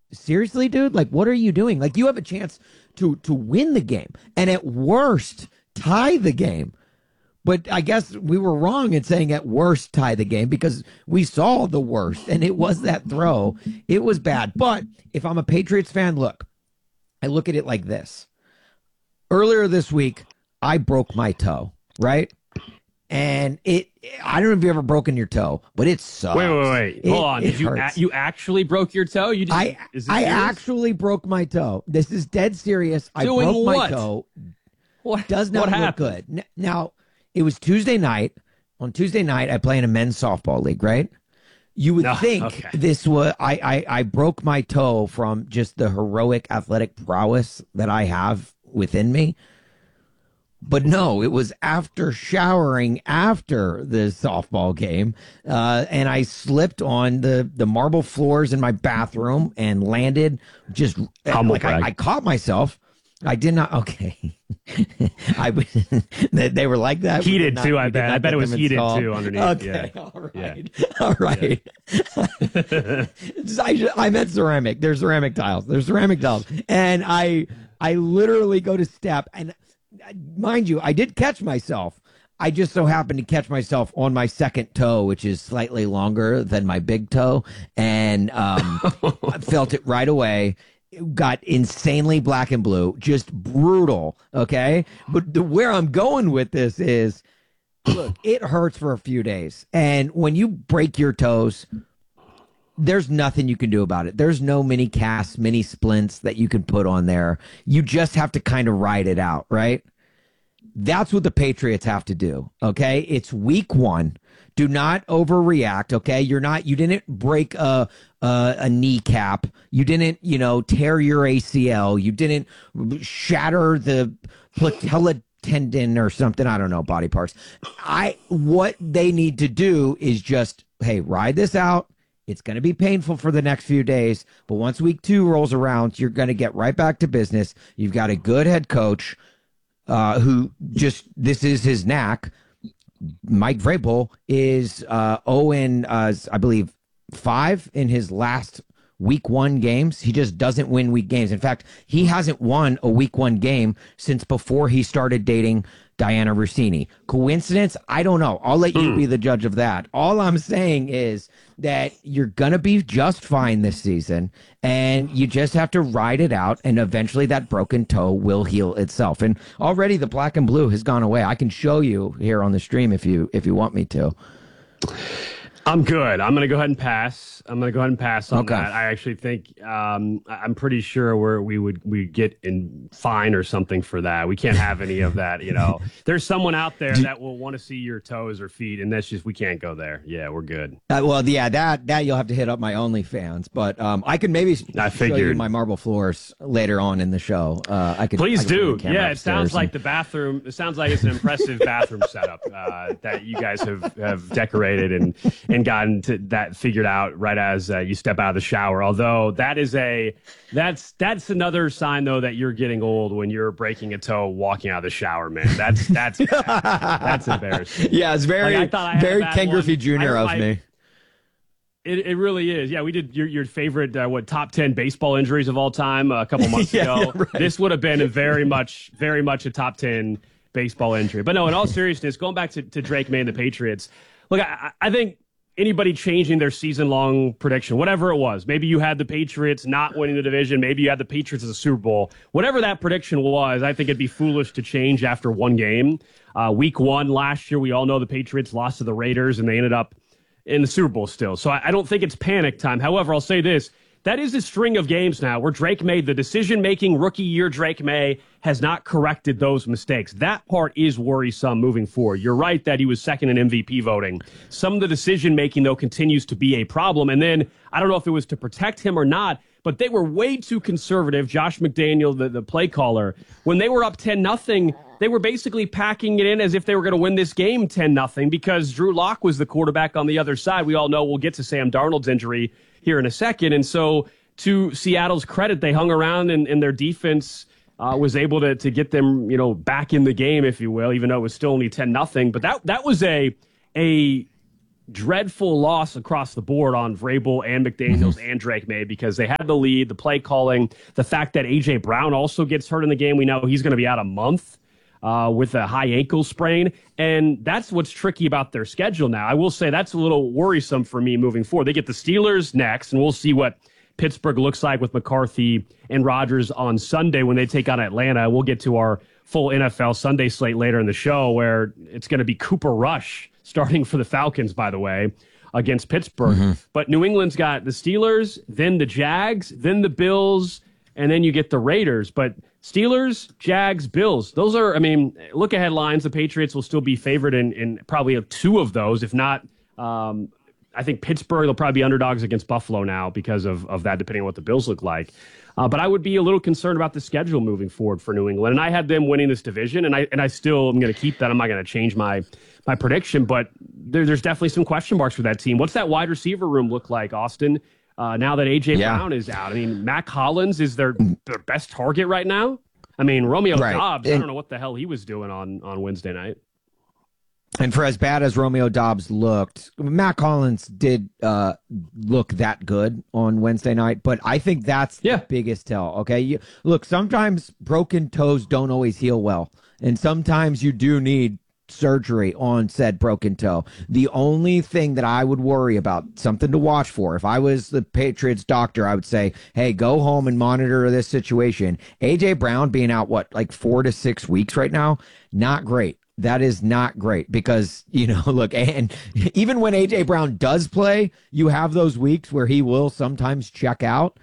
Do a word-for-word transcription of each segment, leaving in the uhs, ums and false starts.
seriously, dude? Like, what are you doing? Like, you have a chance to to win the game, and at worst, tie the game. But I guess we were wrong in saying at worst tie the game because we saw the worst, and it was that throw. It was bad. But if I'm a Patriots fan, look, I look at it like this. Earlier this week, I broke my toe, right? And it, I don't know if you've ever broken your toe, but it sucks. Wait, wait, wait. It, Hold on. Did you a, you actually broke your toe? You just, I, is I serious? actually broke my toe. This is dead serious. I Doing broke what? my toe. What does not what look happened? good. Now, it was Tuesday night. On Tuesday night, I play in a men's softball league, right? You would No, think okay. this was, I, I, I broke my toe from just the heroic athletic prowess that I have within me. But no, it was after showering after the softball game. Uh, and I slipped on the, the marble floors in my bathroom and landed just Humble like I, brag. I caught myself. I did not. Okay. I they, they were like that. Heated not, too, I did bet. not I bet get it was them heated installed. too underneath. Okay. Yeah. All Yeah. right. All right. Just- I, ju- I meant ceramic. There's ceramic tiles. There's ceramic tiles. And I, I literally go to step and uh, mind you, I did catch myself. I just so happened to catch myself on my second toe, which is slightly longer than my big toe, and um, I felt it right away. It got insanely black and blue, just brutal. Okay, but the, where I'm going with this is, look, it hurts for a few days, and when you break your toes, there's nothing you can do about it. There's no mini casts, mini splints that you can put on there. You just have to kind of ride it out, right? That's what the Patriots have to do. Okay. It's week one. Do not overreact. Okay. You're not, you didn't break a, a, a kneecap. You didn't, you know, tear your A C L. You didn't shatter the patella tendon or something. I don't know, body parts. I, what they need to do is just, hey, ride this out. It's going to be painful for the next few days, but once week two rolls around, you're going to get right back to business. You've got a good head coach. Uh, who just, this is his knack. Mike Vrabel is uh, oh and uh, I believe five in his last week one games. He just doesn't win week games. In fact, he hasn't won a week one game since before he started dating Diana Rossini. Coincidence? I don't know. I'll let you Mm. be the judge of that. All I'm saying is that you're going to be just fine this season, and you just have to ride it out, and eventually that broken toe will heal itself. And already the black and blue has gone away. I can show you here on the stream if you if you want me to. I'm good. I'm going to go ahead and pass. I'm going to go ahead and pass on Okay. that. I actually think um, I- I'm pretty sure where we would we get in fine or something for that. We can't have any of that. You know, there's someone out there that will want to see your toes or feet, and that's just we can't go there. Yeah, we're good. Uh, well, yeah, that that you'll have to hit up my OnlyFans, but um, I can maybe I show you figured. my marble floors later on in the show. Uh, I could Please I could bring do. the camera Yeah, it sounds upstairs like and- the bathroom. It sounds like it's an impressive bathroom setup uh, that you guys have, have decorated and and gotten to that figured out right as uh, you step out of the shower. Although that is a that's that's another sign though that you're getting old when you're breaking a toe walking out of the shower, man. That's that's that's embarrassing. Yeah, it's very Like, I thought I had a very bad Ken Griffey one. Junior I- of I- me. It, it really is. Yeah, we did your your favorite uh, what top ten baseball injuries of all time uh, a couple months Yeah, ago. yeah, right. This would have been a very much very much a top ten baseball injury. But no, in all seriousness, going back to, to Drake May and the Patriots, look, I, I think anybody changing their season long prediction, whatever it was, maybe you had the Patriots not winning the division, maybe you had the Patriots as a Super Bowl, whatever that prediction was, I think it'd be foolish to change after one game. Uh, week one last year, we all know the Patriots lost to the Raiders and they ended up in the Super Bowl still. So I, I don't think it's panic time. However, I'll say this. That is a string of games now where Drake May, the decision-making rookie year Drake May, has not corrected those mistakes. That part is worrisome moving forward. You're right that he was second in M V P voting. Some of the decision-making, though, continues to be a problem. And then, I don't know if it was to protect him or not, but they were way too conservative. Josh McDaniel, the, the play caller, when they were up ten nothing, they were basically packing it in as if they were going to win this game ten nothing because Drew Lock was the quarterback on the other side. We all know we'll get to Sam Darnold's injury here in a second. And so to Seattle's credit, they hung around and, and their defense uh, was able to to get them, you know, back in the game, if you will, even though it was still only ten nothing. But that that was a a dreadful loss across the board on Vrabel and McDaniels Mm-hmm. and Drake May because they had the lead, the play calling, the fact that A J Brown also gets hurt in the game. We know he's going to be out a month uh, with a high ankle sprain. And that's what's tricky about their schedule now. I will say that's a little worrisome for me moving forward. They get the Steelers next, and we'll see what Pittsburgh looks like with McCarthy and Rodgers on Sunday when they take on Atlanta. We'll get to our full N F L Sunday slate later in the show where it's going to be Cooper Rush starting for the Falcons, by the way, against Pittsburgh. Mm-hmm. But New England's got the Steelers, then the Jags, then the Bills, and then you get the Raiders. But Steelers, Jags, Bills, those are, I mean, look ahead lines. The Patriots will still be favored in, in probably two of those, if not, um, I think Pittsburgh, they'll probably be underdogs against Buffalo now because of, of that, depending on what the Bills look like. Uh, but I would be a little concerned about the schedule moving forward for New England. And I had them winning this division, and I and I still am going to keep that. I'm not going to change my my prediction, but there, there's definitely some question marks for that team. What's that wide receiver room look like, Austin, uh, now that A J yeah. Brown is out? I mean, Mac Hollins is their, their best target right now. I mean, Romeo right. Dobbs, and, I don't know what the hell he was doing on, on Wednesday night. And for as bad as Romeo Dobbs looked, Mac Hollins did uh, look that good on Wednesday night, but I think that's yeah. the biggest tell, okay? You, look, sometimes broken toes don't always heal well, and sometimes you do need surgery on said broken toe. The only thing that I would worry about, something to watch for, if I was the Patriots doctor, I would say, hey, go home and monitor this situation. A J Brown being out, what, like four to six weeks right now? Not great. That is not great because, you know, look, and even when A J Brown does play, you have those weeks where he will sometimes check out.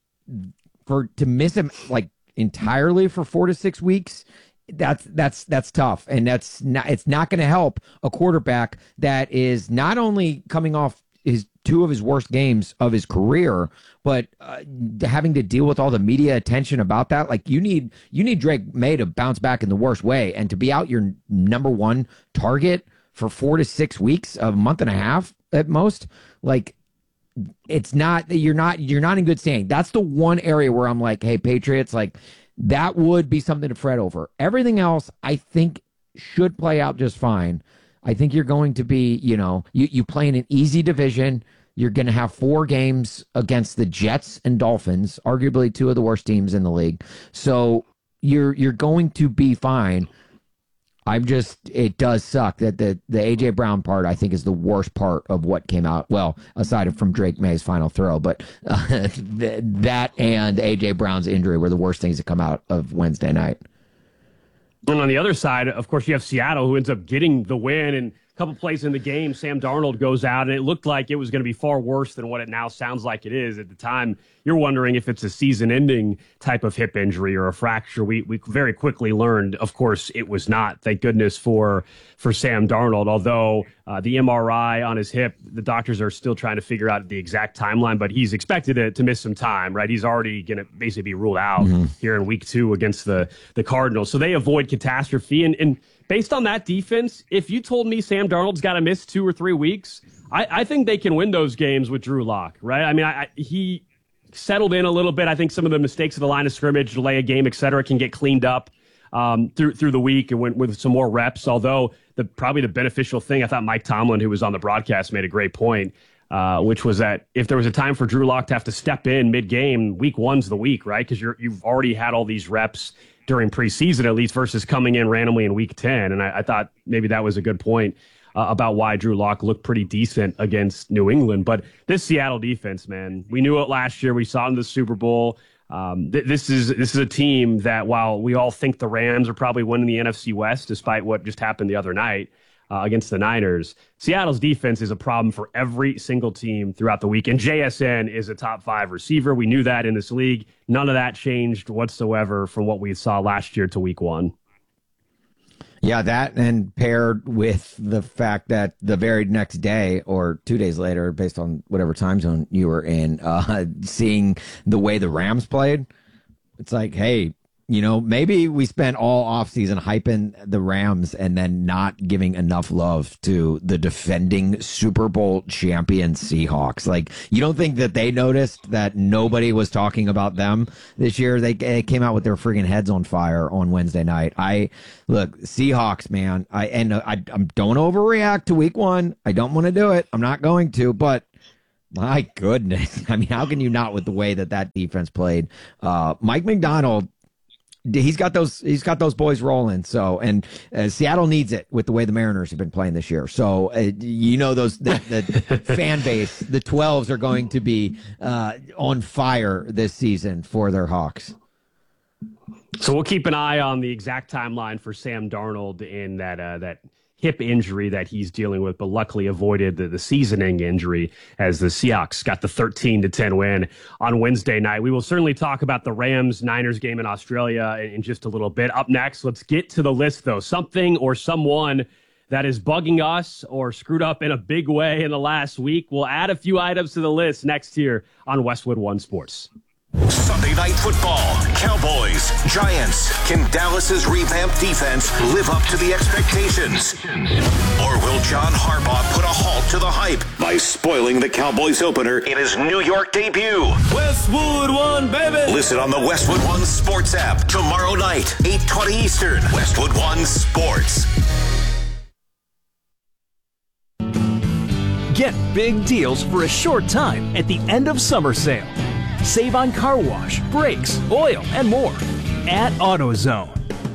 For to miss him like entirely for four to six weeks, that's that's that's tough, and that's not it's not going to help a quarterback that is not only coming off his two of his worst games of his career, but uh, having to deal with all the media attention about that. Like you need you need Drake May to bounce back in the worst way, and to be out your number one target for four to six weeks, a month and a half at most. Like it's not you're not you're not in good standing. That's the one area where I'm like, hey, Patriots, like that would be something to fret over. Everything else, I think, should play out just fine. I think you're going to be, you know, you, you play in an easy division. You're going to have four games against the Jets and Dolphins, arguably two of the worst teams in the league. So you're you're going to be fine. I'm just, it does suck that the, the A J Brown part, I think, is the worst part of what came out. Well, aside from Drake May's final throw, but uh, th- that and A J Brown's injury were the worst things to come out of Wednesday night. And on the other side, of course, you have Seattle, who ends up getting the win. And a couple plays in the game, Sam Darnold goes out, and it looked like it was going to be far worse than what it now sounds like it is. At the time, you're wondering if it's a season-ending type of hip injury or a fracture. We we very quickly learned, of course, it was not. Thank goodness for for Sam Darnold. Although uh, the M R I on his hip, the doctors are still trying to figure out the exact timeline, but he's expected to, to miss some time, right? He's already going to basically be ruled out mm-hmm. here in week two against the the Cardinals. So they avoid catastrophe. And, and based on that defense, if you told me Sam Darnold's got to miss two or three weeks, I, I think they can win those games with Drew Lock, right? I mean, I, I, he settled in a little bit. I think some of the mistakes of the line of scrimmage, delay a game, et cetera, can get cleaned up um, through through the week and went with some more reps. Although the probably the beneficial thing, I thought Mike Tomlin, who was on the broadcast, made a great point, uh, which was that if there was a time for Drew Lock to have to step in mid-game, week one's the week, right? Because you're you've already had all these reps during preseason, at least, versus coming in randomly in week ten. And I, I thought maybe that was a good point uh, about why Drew Lock looked pretty decent against New England. But this Seattle defense, man, we knew it last year. We saw it in the Super Bowl. Um, th- this is this is a team that, while we all think the Rams are probably winning the N F C West, despite what just happened the other night uh, against the Niners, Seattle's defense is a problem for every single team throughout the week. And J S N is a top five receiver. We knew that in this league. None of that changed whatsoever from what we saw last year to week one. Yeah, that, and paired with the fact that the very next day or two days later, based on whatever time zone you were in, uh, seeing the way the Rams played, it's like, hey, You know, maybe we spent all offseason hyping the Rams and then not giving enough love to the defending Super Bowl champion Seahawks. Like, you don't think that they noticed that nobody was talking about them this year? They, they came out with their friggin' heads on fire on Wednesday night. I look, Seahawks, man. I and I, I don't overreact to week one. I don't want to do it. I'm not going to, but my goodness. I mean, how can you not with the way that that defense played? Uh, Mike McDonald, he's got those he's got those boys rolling. So, and uh, Seattle needs it with the way the Mariners have been playing this year. So, uh, you know, those the, the fan base, the twelves are going to be uh, on fire this season for their Hawks. So we'll keep an eye on the exact timeline for Sam Darnold in that uh, that hip injury that he's dealing with, but luckily avoided the, the seasoning injury as the Seahawks got the thirteen to ten win on Wednesday night. We will certainly talk about the Rams-Niners game in Australia in, in just a little bit. Up next, let's get to the list, though. Something or someone that is bugging us or screwed up in a big way in the last week. We'll add a few items to the list next here on Westwood One Sports. Sunday Night Football, Cowboys, Giants. Can Dallas's revamped defense live up to the expectations? Or will John Harbaugh put a halt to the hype by spoiling the Cowboys opener in his New York debut? Westwood One, baby! Listen on the Westwood One Sports app tomorrow night, eight twenty Eastern. Westwood One Sports. Get big deals for a short time at the end of summer sale. Save on car wash, brakes, oil, and more at AutoZone.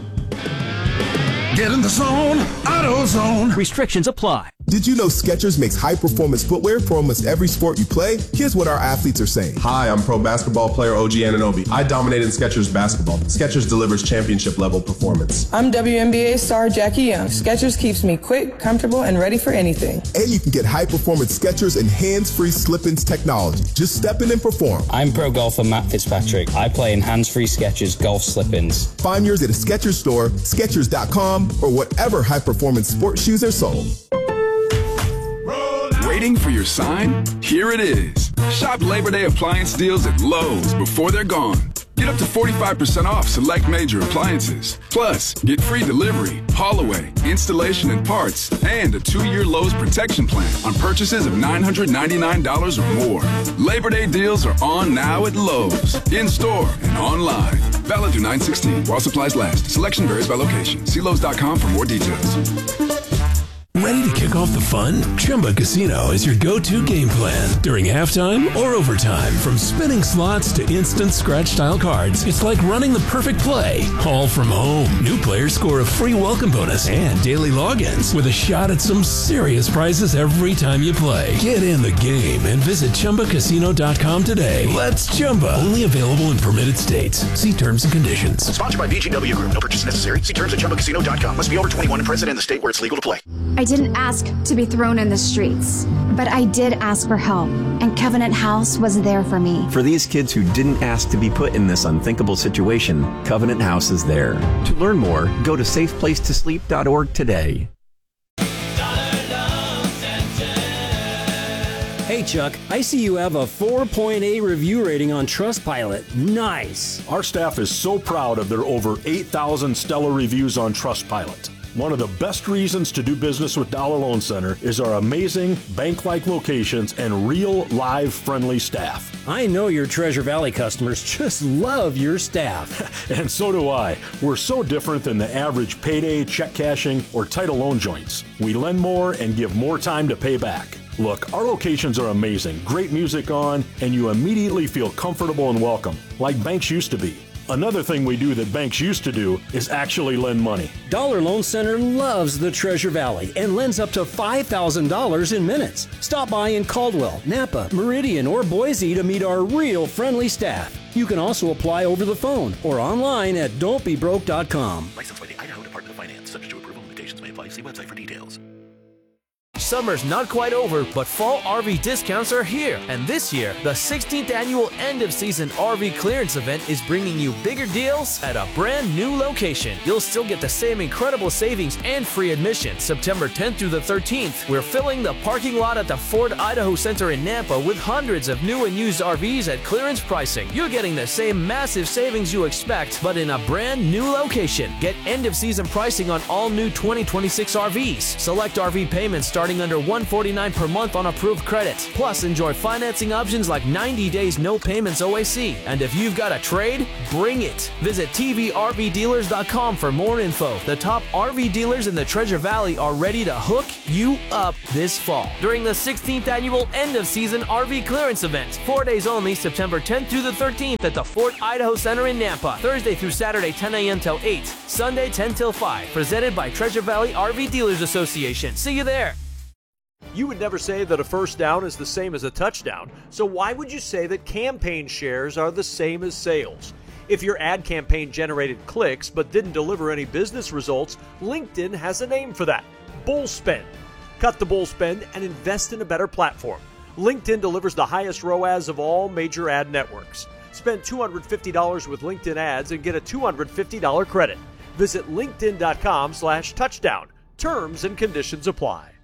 Get in the zone, AutoZone. Restrictions apply. Did you know Skechers makes high-performance footwear for almost every sport you play? Here's what our athletes are saying. Hi, I'm pro basketball player O G Anunoby. I dominate in Skechers basketball. Skechers delivers championship-level performance. I'm W N B A star Jackie Young. Skechers keeps me quick, comfortable, and ready for anything. And you can get high-performance Skechers and hands-free slip-ins technology. Just step in and perform. I'm pro golfer Matt Fitzpatrick. I play in hands-free Skechers golf slip-ins. Find yours at a Skechers store, Skechers dot com, or whatever high-performance sports shoes are sold. Waiting for your sign? Here it is. Shop Labor Day appliance deals at Lowe's before they're gone. Get up to forty-five percent off select major appliances. Plus, get free delivery, haul away, installation and parts, and a two-year Lowe's protection plan on purchases of nine hundred ninety-nine dollars or more. Labor Day deals are on now at Lowe's, in-store and online. Valid through nine sixteen while supplies last. Selection varies by location. See Lowe's dot com for more details. Ready to kick off the fun? Chumba Casino is your go-to game plan during halftime or overtime. From spinning slots to instant scratch-style cards, it's like running the perfect play, all from home. New players score a free welcome bonus and daily logins with a shot at some serious prizes every time you play. Get in the game and visit Chumba Casino dot com today. Let's Chumba. Only available in permitted states. See terms and conditions. Sponsored by B G W Group. No purchase necessary. See terms at Chumba Casino dot com. Must be over twenty-one and present in the state where it's legal to play. I didn't ask to be thrown in the streets, but I did ask for help, and Covenant House was there for me. For these kids who didn't ask to be put in this unthinkable situation, Covenant House is there. To learn more, go to safe place to sleep dot org today. Hey Chuck, I see you have a four point eight review rating on Trustpilot. Nice. Our staff is so proud of their over eight thousand stellar reviews on Trustpilot. One of the best reasons to do business with Dollar Loan Center is our amazing bank-like locations and real, live, friendly staff. I know your Treasure Valley customers just love your staff. And so do I. We're so different than the average payday, check cashing, or title loan joints. We lend more and give more time to pay back. Look, our locations are amazing, great music on, and you immediately feel comfortable and welcome, like banks used to be. Another thing we do that banks used to do is actually lend money. Dollar Loan Center loves the Treasure Valley and lends up to five thousand dollars in minutes. Stop by in Caldwell, Napa, Meridian, or Boise to meet our real friendly staff. You can also apply over the phone or online at don't be broke dot com. Licensed by the Idaho Department of Finance. Subject to approval, limitations may apply. See website for details. Summer's not quite over, but fall R V discounts are here. And this year, the sixteenth annual end-of-season R V clearance event is bringing you bigger deals at a brand new location. You'll still get the same incredible savings and free admission. September tenth through the thirteenth, we're filling the parking lot at the Ford Idaho Center in Nampa with hundreds of new and used R Vs at clearance pricing. You're getting the same massive savings you expect, but in a brand new location. Get end-of-season pricing on all new twenty twenty-six R Vs. Select R V payments starting under one hundred forty-nine dollars per month on approved credit. Plus, enjoy financing options like ninety days no payments O A C. And if you've got a trade, bring it. Visit T V R V dealers dot com for more info. The top R V dealers in the Treasure Valley are ready to hook you up this fall during the sixteenth annual end-of-season R V clearance event. Four days only, September tenth through the thirteenth at the Fort Idaho Center in Nampa. Thursday through Saturday, ten a.m. till eight. Sunday, ten till five. Presented by Treasure Valley R V Dealers Association. See you there. You would never say that a first down is the same as a touchdown, so why would you say that campaign shares are the same as sales? If your ad campaign generated clicks but didn't deliver any business results, LinkedIn has a name for that: bull spend. Cut the bull spend and invest in a better platform. LinkedIn delivers the highest R O A S of all major ad networks. Spend two hundred fifty dollars with LinkedIn ads and get a two hundred fifty dollars credit. Visit linkedin dot com slash touchdown. Terms and conditions apply.